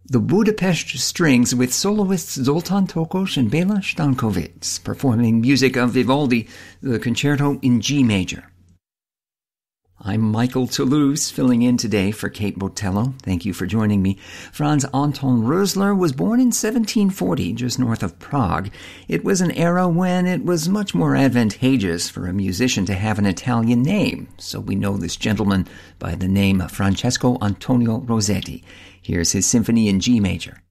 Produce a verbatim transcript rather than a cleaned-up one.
the Budapest Strings with soloists Zoltán Tokos and Béla Stankovics, performing music of Vivaldi, the Concerto in G major. I'm Michael Toulouse, filling in today for Kate Botello. Thank you for joining me. Franz Anton Rösler was born in seventeen forty, just north of Prague. It was an era when it was much more advantageous for a musician to have an Italian name, so we know this gentleman by the name Francesco Antonio Rossetti. Here's his symphony in G major.